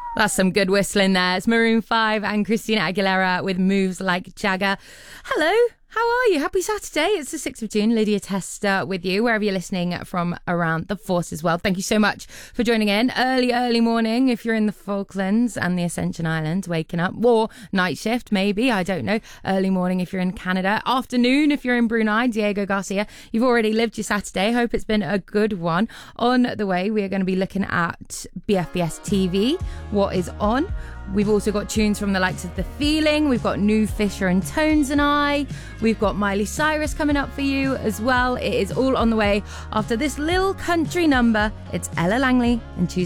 That's some good whistling there. It's Maroon 5 and Christina Aguilera with Moves Like Jagger. Hello, how are you? Happy Saturday. It's the 6th of June. Lydia Tester with you, wherever you're listening from around the Forces world. Thank you so much for joining in. Early morning if you're in the Falklands and the Ascension Islands, waking up. Or night shift, maybe. I don't know. Early morning if you're in Canada. Afternoon if you're in Brunei. Diego Garcia, you've already lived your Saturday. Hope it's been a good one. On the way, we are going to be looking at BFBS TV. What is on? We've also got tunes from the likes of The Feeling. We've got New Fisher and Tones and I. We've got Miley Cyrus coming up for you as well. It is all on the way after this little country number. It's Ella Langley and Tuesday.